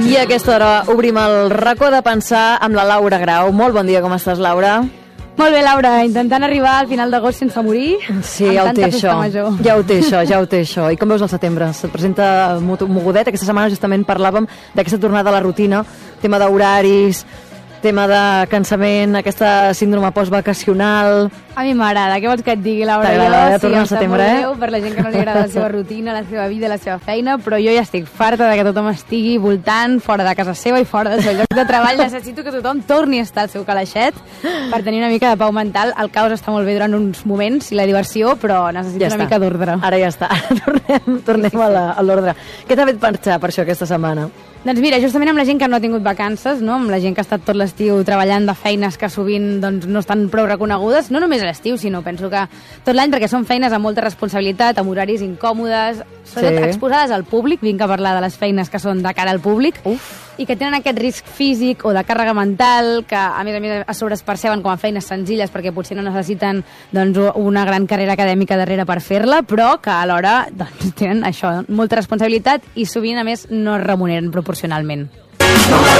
I a aquesta hora obrim el racó de pensar amb la Laura Grau. Molt bon dia, com estàs, Laura? Molt bé, Laura, intentant arribar al final d'agost sense morir. Sí, ja ho té això. Ja ho té això. I com veus el setembre? Se't presenta mogudet? Aquesta setmana justament parlàvem d'aquesta tornada a la rutina, tema d'horaris, tema de cansament, aquesta síndrome postvacacional. A mi m'agrada, què vols que et digui, Laura? T'agrada tornar al setembre, eh? Per la gent que no li agrada la seva rutina, la seva vida, la seva feina, però jo ja estic farta de que tothom estigui voltant fora de casa seva i fora del seu lloc de treball. Necessito que tothom torni a estar al seu calaixet per tenir una mica de pau mental. El caos està molt bé durant uns moments i la diversió, però necessito una mica d'ordre. Ara ja està. Tornem a l'ordre. Què t'ha fet pensar per això aquesta setmana? Doncs mira, justament amb la gent que no ha tingut vacances, no? Amb la gent que ha estat tot l'estiu treballant de feines que sovint doncs, no estan prou reconegudes, no només a l'estiu, sinó penso que tot l'any, perquè són feines amb molta responsabilitat, amb horaris incòmodes, sobretot exposades al públic, vinc a parlar de les feines que són de cara al públic, i que tenen aquest risc físic o de càrrega mental, que a més es sobreesperceben com a feines senzilles perquè potser no necessiten doncs, una gran carrera acadèmica darrere per fer-la, però que alhora doncs, tenen això, molta responsabilitat i sovint a més no es remuneren proporcionalment.